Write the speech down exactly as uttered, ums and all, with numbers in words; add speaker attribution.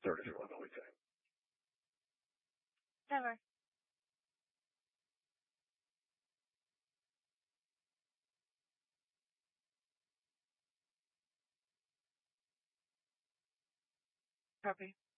Speaker 1: third if you want the whole thing.
Speaker 2: Never. Copy.